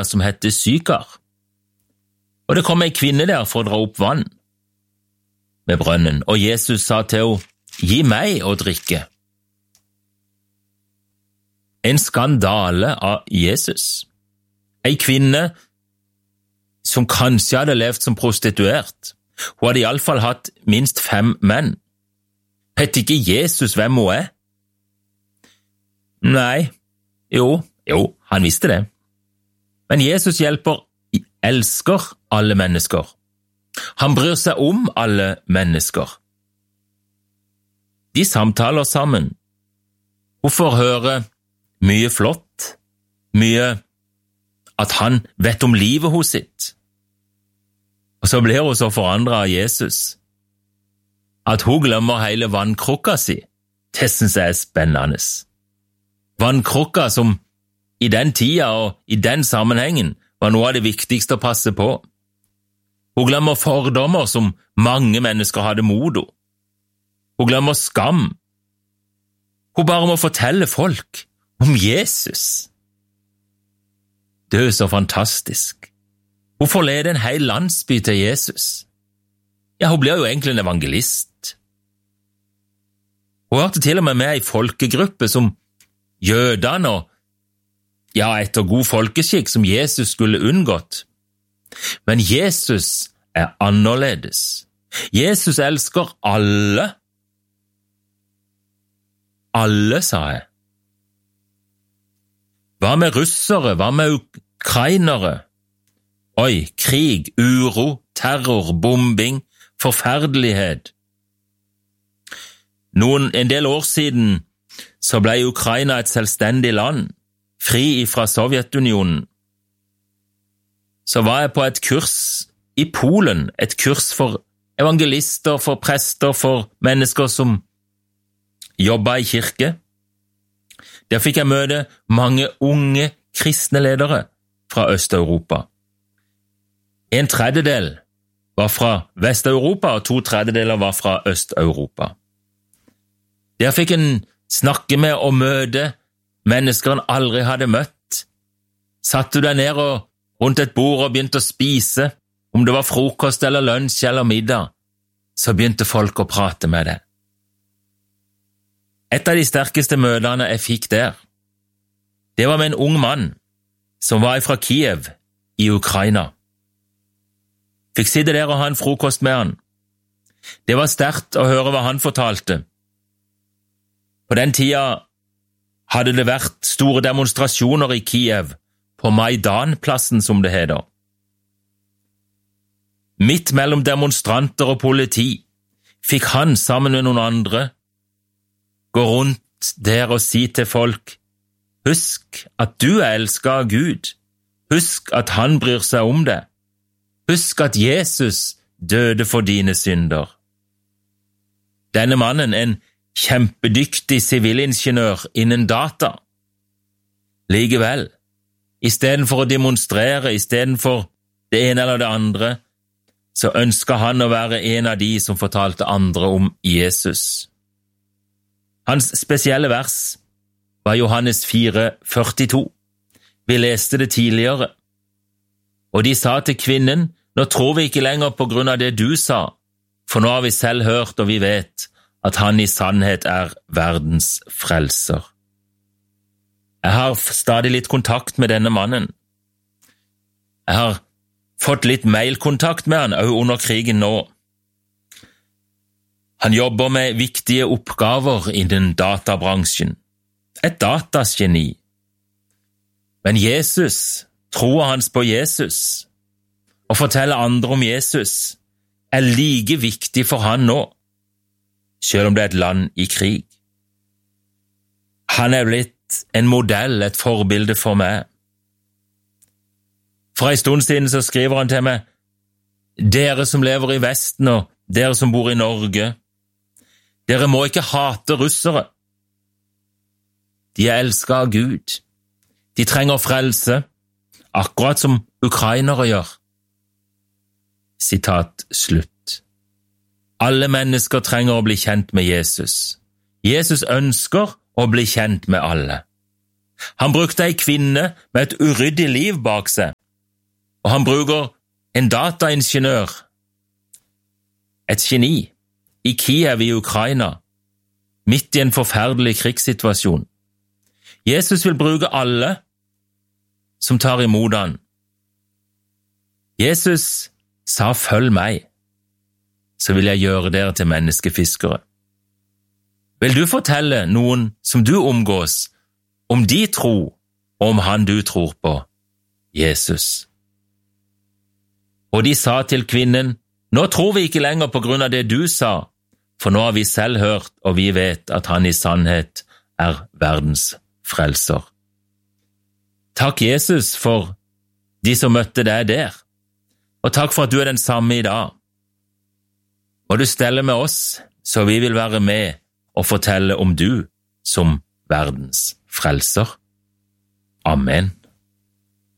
som heter Sykar. Og det kom en kvinne der for å dra opp vann med brønnen, og Jesus sa til henne, «Gi meg å drikke.» En skandale av Jesus. En kvinne som kanskje hadde levd som prostituert. Hun hadde i alle fall hatt minst 5 menn. Vet ikke Jesus hvem hun er? Nei, jo, han visste det. Men Jesus elsker alle mennesker. Han bryr seg om alle mennesker. De samtaler sammen. Hun får høre mye flott, mye at han vet om livet hos sitt. Og så blir hun så forandret av Jesus, at hun glemmer hele vannkrukka si. Det synes jeg er spennende. Vannkrukka som i den tida og i den sammenhengen var noe av det viktigste å passe på. Hun glemmer fordommer som mange mennesker hadde mot henne. Hun glemmer skam. Hun bare må fortelle folk om Jesus. Det er så fantastisk. Hun forleder en hel landsby til Jesus. Ja, hun blir jo egentlig en evangelist. Hun hørte til og med i folkegruppe som jødene og, etter god folkeskikk som Jesus skulle unngått. Men Jesus er annerledes. Jesus elsker alle. Alle, sa jeg. Hva med russere? Hva med ukrainere? Oi, krig, uro, terror, bombing, forferdelighet. En del år siden så ble Ukraina et selvstendig land, fri fra Sovjetunionen. Så var jeg på et kurs i Polen, et kurs for evangelister, for prester, for mennesker som jobbet i kirke. Der fikk jeg møte mange unge kristne ledere fra Øst-Europa. 1/3 var fra Vest-Europa, og 2/3 var fra Øst-Europa. Der fikk en snakke med og møte mennesker en aldri hadde møtt. Satt du deg ned rundt et bord og begynte å spise, om det var frokost eller lunsj eller middag, så begynte folk å prate med deg. Et av de sterkeste møtene jeg fikk der, det var med en ung mann som var fra Kiev i Ukraina. Fikk sitte der og ha en frokost med han. Det var sterkt å høre hva han fortalte. På den tida hadde det vært store demonstrasjoner i Kiev, på Maidan-plassen som det heter. Midt mellom demonstranter og politi fikk han sammen med noen andre gå rundt der og si til folk, husk at du er elsket av Gud, husk at han bryr seg om deg, husk at Jesus døde for dine synder. Denne mannen, en kjempedyktig sivilingeniør innen data. Likevel, i stedet for å demonstrere, i stedet for det ene eller det andre, så ønsket han å være en av de som fortalte andre om Jesus. Hans spesielle vers var Johannes 4,42. Vi leste det tidligere. Og de sa til kvinnen, nå tror vi ikke lenger på grunn av det du sa, for nå har vi selv hørt og vi vet at han i sannhet er verdens frelser. Jeg har stadig litt kontakt med denne mannen. Jeg har fått litt mailkontakt med han, også under krigen nå. Han jobber med viktige oppgaver innen databransjen. Et datageni. Men Jesus, troen hans på Jesus, og fortelle andre om Jesus, er like viktig for han nå, selv om det er et land i krig. Han er blitt en modell, et forbilde for meg. For en stund siden så skriver han til meg, dere som lever i Vesten og dere som bor i Norge, dere må ikke hate russere. De er elsket av Gud. De trenger frelse, akkurat som ukrainere gjør. Sitat slutt. Alle mennesker trenger å bli kjent med Jesus. Jesus ønsker å bli kjent med alle. Han brukte ei kvinne med et uryddig liv bak seg, og han bruker en dataingeniør, et geni, i Kiev i Ukraina, midt i en forferdelig krigssituasjon. Jesus vil bruke alle som tar imot han. Jesus sa, følg meg, så vil jeg gjøre dere til menneskefiskere. Vil du fortelle noen som du omgås, om de tro, og om han du tror på, Jesus? Og de sa til kvinnen, nå tror vi ikke lenger på grunn av det du sa, for nå har vi selv hørt, og vi vet at han i sannhet er verdens frelser. Takk, Jesus, for de som møtte deg der, og takk for at du er den samme i dag. Og du steller med oss, så vi vil være med og fortelle om du som verdens frelser. Amen.